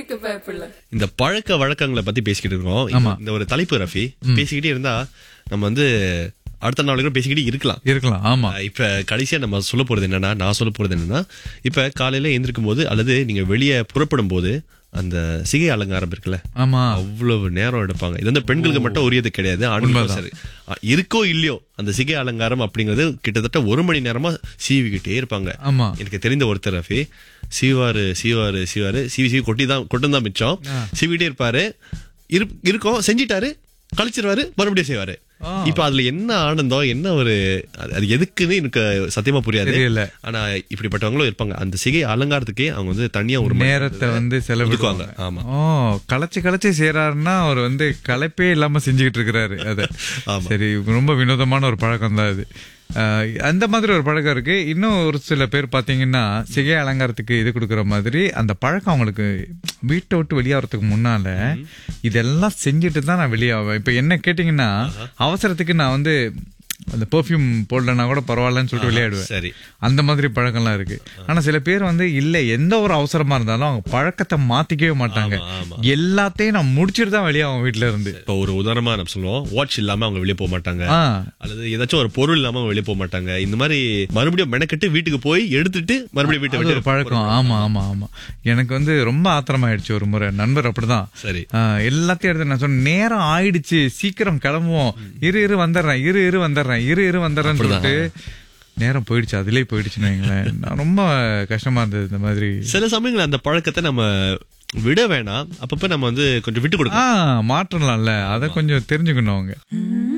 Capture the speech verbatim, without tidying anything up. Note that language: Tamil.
எனக்கு பயப்படல. இந்த பழக்க வழக்கங்களை பத்தி பேசிக்கிட்டு இருக்கோம். ஆமா. இந்த ஒரு தலைப்பு ரஃபி பேசிக்கிட்டே இருந்தா நம்ம வந்து அடுத்த நாளைக்கு பேசிக்கிட்டே இருக்கலாம் இருக்கலாம். ஆமா. இப்ப கடைசியா நம்ம சொல்ல போறது என்னன்னா நான் சொல்ல போறது என்னன்னா இப்ப காலையில எந்திரிக்கும் போது அல்லது நீங்க வெளியே புறப்படும் போது அந்த சிகை அலங்காரம் இருக்குல்ல, ஆமா, அவ்வளவு நேரம் எடுப்பாங்க. இது வந்து பெண்களுக்கு மட்டும் உரியது கிடையாது, ஆண்களும் சரி. இருக்கோ இல்லையோ அந்த சிகை அலங்காரம் அப்படிங்கிறது கிட்டத்தட்ட ஒரு மணி நேரமா சீவிக்கிட்டே இருப்பாங்க. ஆமா. எனக்கு தெரிந்த ஒருத்தர் ரஃபி சீவாரு சீவாரு சீவாரு சீவி சீவி கொட்டி தான் கொட்டும் தான் மிச்சம். சீவிட்டே இருப்பாரு, இருக்கும் செஞ்சிட்டாரு, கழிச்சிருவாரு, மறுபடியும் செய்வாரு. இப்ப அதுல என்ன ஆனந்தம், என்ன ஒரு அது எதுக்குன்னு எனக்கு சத்தியமா புரியாது. ஆனா இப்படிப்பட்டவங்களும் இருப்பாங்க. அந்த சிகை அலங்காரத்துக்கே அவங்க வந்து தனியா ஒரு நேரத்தை வந்து செலவிடுவாங்க. ஆமா. ஓ, களைச்சு களைச்சு செய்யறாருன்னா அவர் வந்து களைப்பே இல்லாம செஞ்சுக்கிட்டு இருக்கிறாரு அத. சரி, ரொம்ப வினோதமான ஒரு பழக்கம் தான் அது. அந்த மாதிரி ஒரு பழக்கம் இருக்கு. இன்னும் ஒரு சில பேர் பாத்தீங்கன்னா சிகை அலங்காரத்துக்கு இது கொடுக்குற மாதிரி அந்த பழக்கம் அவங்களுக்கு வீட்டை விட்டு வெளியாகிறதுக்கு முன்னால இதெல்லாம் செஞ்சுட்டு தான் நான் வெளியாவேன். இப்ப என்ன கேட்டீங்கன்னா அவசரத்துக்கு நான் வந்து அந்த பெர்ஃப்யூம் போடலன்னா கூட பரவாயில்லன்னு சொல்லிட்டு விளையாடுவேன். சரி, அந்த மாதிரி பழக்கம்லாம் இருக்கு. ஆனா சில பேர் வந்து இல்ல, எந்த ஒரு அவசரமா இருந்தாலும் அவங்க பழக்கத்தை மாத்திக்கவே மாட்டாங்க. எல்லாத்தையும் நான் முடிச்சிட்டு தான் வெளியாகும் வீட்டுல இருந்து. இப்ப ஒரு உதாரணமா நம்ம சொல்லுவோம், வாட்ச் இல்லாம அவங்க வெளியே போக மாட்டாங்க, அல்லது ஏதாச்சும் ஒரு பொருள் இல்லாம அவங்க வெளியே போக மாட்டாங்க. இந்த மாதிரி மறுபடியும் மெனக்கெட்டு வீட்டுக்கு போய் எடுத்துட்டு மறுபடியும் வீட்டை விட்டு பழக்கம். ஆமா ஆமா ஆமா. எனக்கு வந்து ரொம்ப ஆத்திரமாயிடுச்சு ஒரு முறை. நண்பர் அப்படிதான். சரி, எல்லாத்தையும் எடுத்து நான் சொன்னேன், நேரம் ஆயிடுச்சு, சீக்கிரம் கிளம்புவோம், இரு இரு வந்துடுறேன், இரு இரு வந்துடுறேன், இரு இரு வந்துடுறேன்னு சொல்லிட்டு நேரம் போயிடுச்சு, அதுலயே போயிடுச்சுன்னு வைங்களேன். ரொம்ப கஷ்டமா இருந்தது. இந்த மாதிரி சில சமயங்கள் அந்த பழக்கத்தை நம்ம விட வேணாம், அப்பப்ப நம்ம வந்து கொஞ்சம் விட்டு கொடுக்கலாம், மாற்றலாம்ல. அதை கொஞ்சம் தெரிஞ்சுக்கணும் அவங்க.